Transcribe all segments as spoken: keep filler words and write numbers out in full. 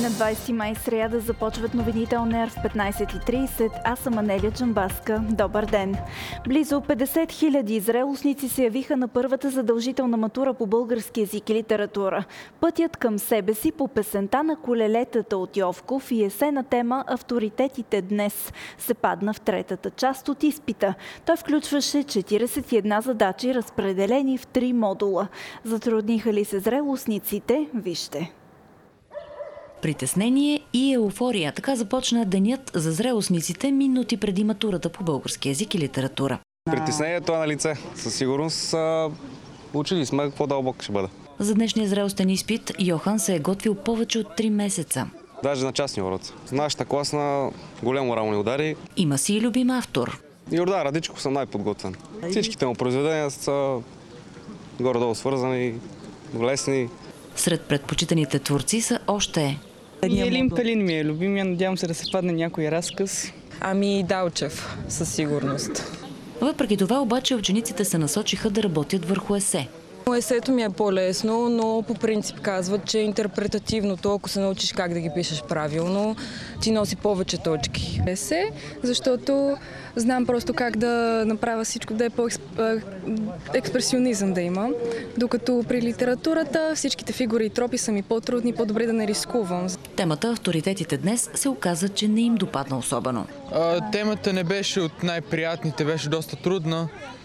На двайсети май сряда започват новините On Air в петнайсет и трийсет. Аз съм Анелия Джамбаска. Добър ден! Близо петдесет хиляди зрелостници се явиха на първата задължителна матура по български език и литература. Пътят към себе си по песента на колелетата от Йовков и есена тема «Авторитетите днес» се падна в третата част от изпита. Той включваше четирийсет и една задачи, разпределени в три модула. Затрудниха ли се зрелостниците? Вижте. Притеснение и еуфория. Така започна денят за зрелостниците минути преди матурата по български език и литература. Притеснението е на лице. Със сигурност учили сме какво дълбок ще бъде. За днешния зрелостен изпит Йохан се е готвил повече от три месеца. Даже на частни уроци. Нашата класна голям морални удари. Има си и любим автор. Йордан Радичков съм най-подготвен. Всичките му произведения са горе-долу свързани, лесни. Сред предпочитаните творци са още И Елин Пелин ми е любимия, надявам се да се падне някой разказ. Ами Далчев, със сигурност. Въпреки това обаче учениците се насочиха да работят върху есе. Есето ми е по-лесно, но по принцип казват, че интерпретативното, ако се научиш как да ги пишеш правилно, ти носи повече точки. Есе, защото знам просто как да направя всичко, да е по-експресионизъм да има. Докато при литературата всичките фигури и тропи са ми по-трудни, по-добре да не рискувам. Темата «Авторитетите днес» се оказа, че не им допадна особено. А, темата не беше от най-приятните, беше доста трудна.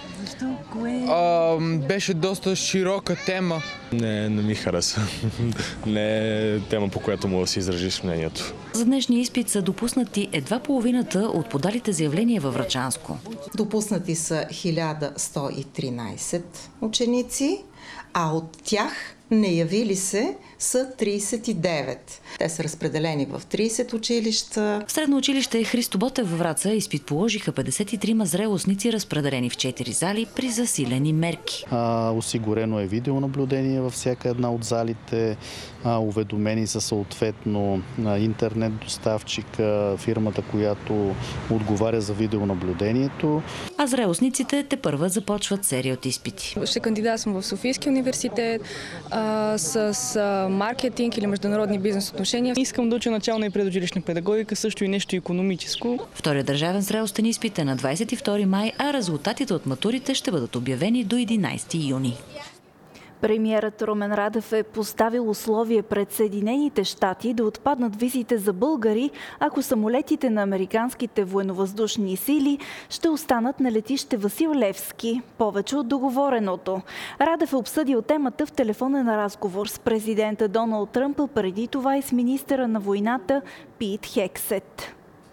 А, беше доста широка тема. Не, не ми хареса. Не е тема, по която мога да си изразиш мнението. За днешния изпит са допуснати едва половината от подалите заявления във Врачанско. Допуснати са хиляда сто и тринайсет ученици, а от тях не явили се са трийсет и девет. Те са разпределени в трийсет училища. В средно училище Христо Ботев във Враца изпит положиха петдесет и трима зрелостници, разпределени в четири зали при засилени мерки. А, осигурено е видеонаблюдение във всяка една от залите. А, уведомени са съответно а, интернет доставчика, фирмата, която отговаря за видеонаблюдението. А зрелостниците тепърва започват серия от изпити. Ще кандидатствам в Софийския университет а, с а, маркетинг или международни бизнес отношения. Искам да уча начална и предучилищна педагогика, също и нещо икономическо. Вторият държавен зрелостен изпит е на двайсет и втори май, а резултатите от матурите ще бъдат обявени до единайсети юни. Премиерът Румен Радев е поставил условие пред Съединените щати да отпаднат визите за българи, ако самолетите на американските военновъздушни сили ще останат на летище Васил Левски, повече от договореното. Радев е обсъдил темата в телефонен разговор с президента Доналд Тръмп, преди това и с министъра на войната Пит Хексет.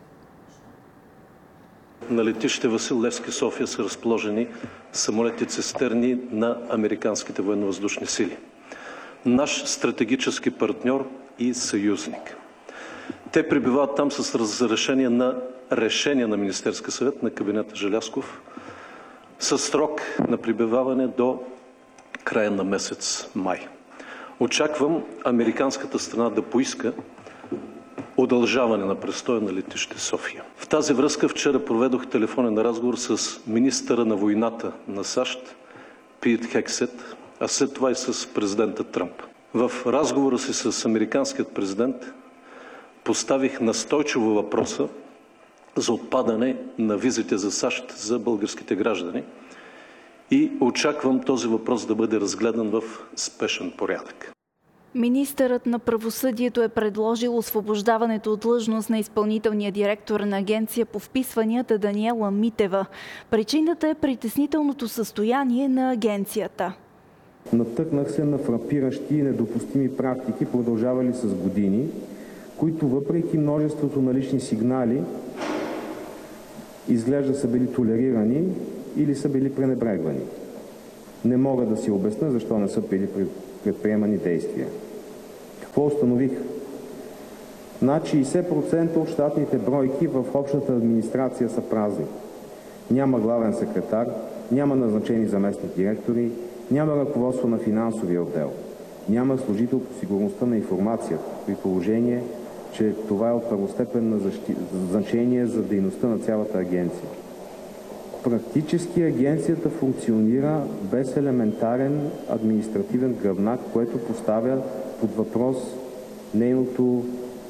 На летище Васил Левски, София, са разположени самолети-цистерни на американските военновъздушни сили. Наш стратегически партньор и съюзник. Те пребивават там с разрешение на решение на Министерския съвет на кабинета Желязков със срок на пребиваване до края на месец май. Очаквам американската страна да поиска удължаване на престоя на летище София. В тази връзка вчера проведох телефонен разговор с министъра на войната на САЩ Пит Хексет, а след това и с президента Тръмп. В разговора си с американският президент поставих настойчиво въпроса за отпадане на визите за САЩ за българските граждани и очаквам този въпрос да бъде разгледан в спешен порядък. Министърът на правосъдието е предложил освобождаването от длъжност на изпълнителния директор на агенция по вписванията Даниела Митева. Причината е притеснителното състояние на агенцията. Натъкнах се на фрапиращи и недопустими практики, продължавали с години, които въпреки множеството налични сигнали изглежда са били толерирани или са били пренебрегвани. Не мога да си обясня защо не са били предприемани действия. Какво установих? Над шейсет процента от щатните бройки в общата администрация са празни. Няма главен секретар, няма назначени заместник директори, няма ръководство на финансовия отдел, няма служител по сигурността на информацията, при положение, че това е от първостепенно защи... значение за дейността на цялата агенция. Практически агенцията функционира без елементарен административен гръбнак, което поставя под въпрос нейното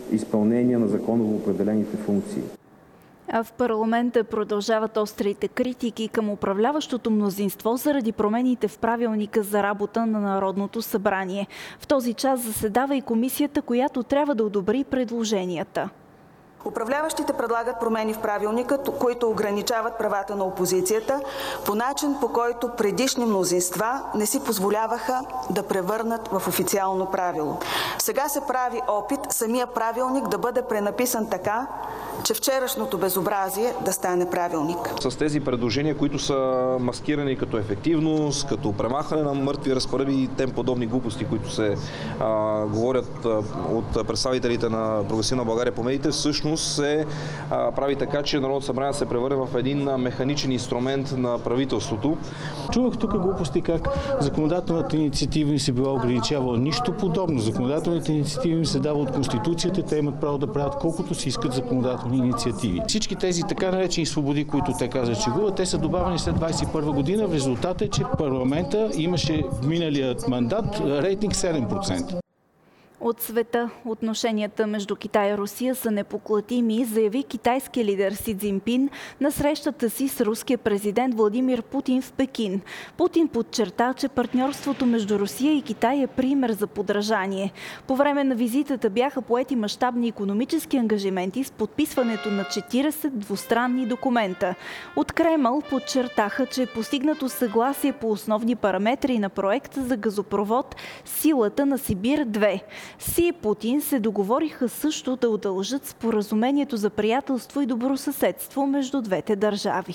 изпълнение на законово определените функции. А в парламента продължават острите критики към управляващото мнозинство заради промените в правилника за работа на Народното събрание. В този час заседава и комисията, която трябва да одобри предложенията. Управляващите предлагат промени в правилника, които ограничават правата на опозицията по начин, по който предишни мнозинства не си позволяваха да превърнат в официално правило. Сега се прави опит самия правилник да бъде пренаписан така, че вчерашното безобразие да стане правилник. С тези предложения, които са маскирани като ефективност, като премахване на мъртви разпоредби и тем подобни глупости, които се а, говорят а, от представителите на Прогресивна България по медиите, всъщност се а, прави така, че Народното събрание се превърне в един механичен инструмент на правителството. Чувах тук глупости как законодателната инициатива им се била ограничавала. Нищо подобно. Законодателните инициативи им се дава от Конституцията, те имат право да правят колкото си искат законодателни инициативи. Всички тези така наречени свободи, които те казват, че губят, те са добавени след двадесет и първа година. В резултат е, че парламента имаше в миналият мандат рейтинг седем процента. От света отношенията между Китай и Русия са непоклатими, заяви китайски лидер Си Цзинпин на срещата си с руския президент Владимир Путин в Пекин. Путин подчерта, че партньорството между Русия и Китай е пример за подражание. По време на визитата бяха поети мащабни икономически ангажименти с подписването на четиридесет двустранни документа. От Кремъл подчертаха, че е постигнато съгласие по основни параметри на проекта за газопровод Силата на Сибир две. Си и Путин се договориха също да удължат споразумението за приятелство и добросъседство между двете държави.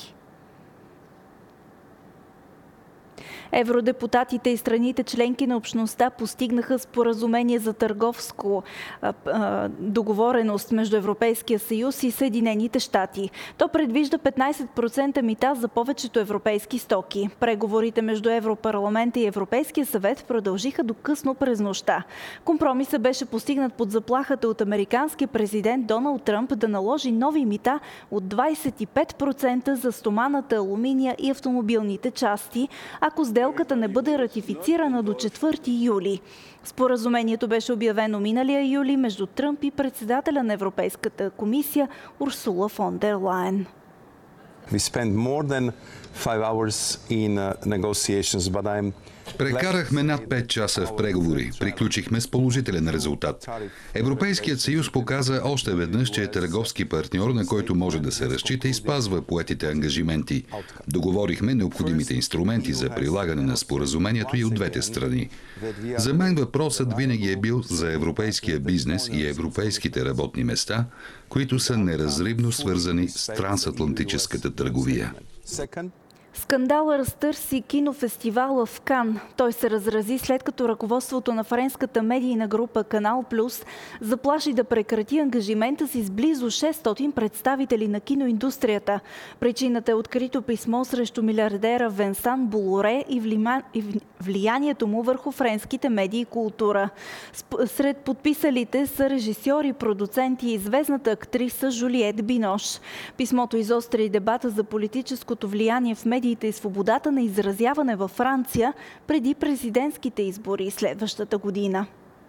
Евродепутатите и страните членки на общността постигнаха споразумение за търговско а, а, договореност между Европейския съюз и Съединените щати. То предвижда петнадесет процента мита за повечето европейски стоки. Преговорите между Европарламента и Европейския съвет продължиха до късно през нощта. Компромисът беше постигнат под заплахата от американския президент Доналд Тръмп да наложи нови мита от двадесет и пет процента за стоманата, алуминия и автомобилните части, ако сделката не бъде ратифицирана до четвърти юли. Споразумението беше обявено миналия юли между Тръмп и председателя на Европейската комисия Урсула фон дер Лайен. We spent more than five hours in uh, negotiations, but I'm Прекарахме над пет часа в преговори. Приключихме с положителен резултат. Европейският съюз показа още веднъж, че е търговски партньор, на който може да се разчита и спазва поетите ангажименти. Договорихме необходимите инструменти за прилагане на споразумението и от двете страни. За мен въпросът винаги е бил за европейския бизнес и европейските работни места, които са неразривно свързани с трансатлантическата търговия. Скандала разтърси кинофестивала в Кан. Той се разрази след като ръководството на френската медийна група Канал Плюс заплаши да прекрати ангажимента си с близо шестстотин представители на киноиндустрията. Причината е открито писмо срещу милиардера Венсан Болоре и влиянието му върху френските медии и култура. Сред подписалите са режисьори, продуценти и известната актриса Жулиет Бинош. Писмото изостри дебата за политическото влияние в медиите и свободата на изразяване във Франция преди президентските избори следващата година.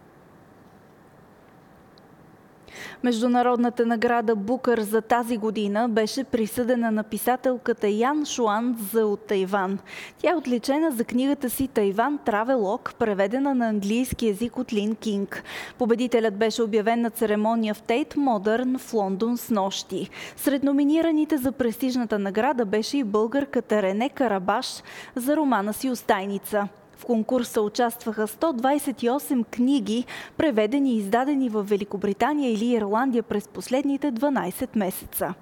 Международната награда Букър за тази година беше присъдена на писателката Ян Шуан Цзъ от Тайван. Тя е отличена за книгата си Тайван Травелог, преведена на английски език от Лин Кинг. Победителят беше обявен на церемония в Тейт Модърн в Лондон снощи. Сред номинираните за престижната награда беше и българката Рене Карабаш за романа си Остайница. В конкурса участваха сто двадесет и осем книги, преведени и издадени в Великобритания или Ирландия през последните дванадесет месеца.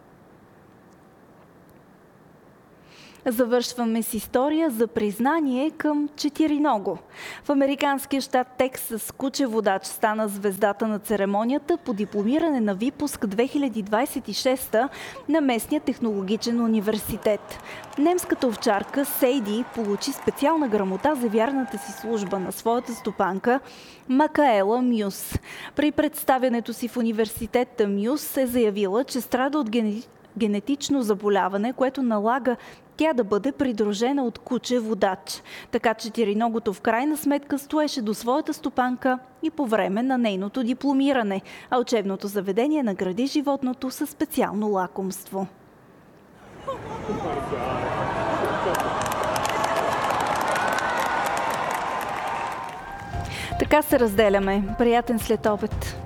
Завършваме с история за признание към четириного. В американския щат Тексас куче водач стана звездата на церемонията по дипломиране на випуск две хиляди двадесет и шеста на местния технологичен университет. Немската овчарка Сейди получи специална грамота за вярната си служба на своята стопанка Макаела Мюс. При представянето си в университета Мюс е заявила, че страда от генетично генетично заболяване, което налага тя да бъде придружена от куче водач. Така четириногото в крайна сметка стоеше до своята стопанка и по време на нейното дипломиране, а учебното заведение награди животното със специално лакомство. Така се разделяме. Приятен следобед!